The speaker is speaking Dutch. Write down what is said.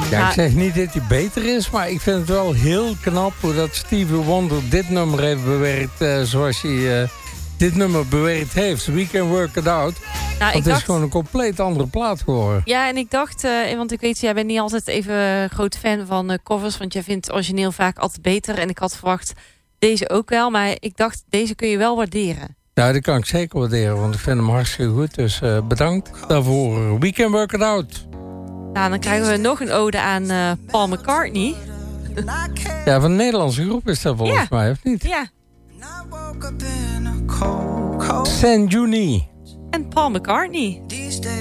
Ja, ik zeg niet dat hij beter is, maar ik vind het wel heel knap hoe dat Stevie Wonder dit nummer heeft bewerkt zoals hij dit nummer bewerkt heeft. We Can Work It Out. Nou, het is gewoon een compleet andere plaat geworden. Ja, en ik dacht, want ik weet, jij bent niet altijd even groot fan van covers, want jij vindt het origineel vaak altijd beter. En ik had verwacht deze ook wel, maar ik dacht, deze kun je wel waarderen. Ja, dat kan ik zeker waarderen, want ik vind hem hartstikke goed. Dus bedankt daarvoor. We Can Work It Out. Nou, dan krijgen we nog een ode aan Paul McCartney. Ja, van een Nederlandse groep is dat volgens mij, of niet? Ja. Saint Juni. En Paul McCartney.